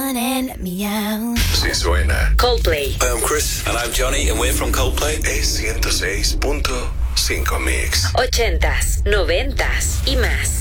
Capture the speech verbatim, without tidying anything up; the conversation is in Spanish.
run and let me out. Si suena. Coldplay. Hi, I'm Chris. And I'm Johnny, and we're from Coldplay. Es ciento seis punto cinco Mix. Ochentas, noventas y más.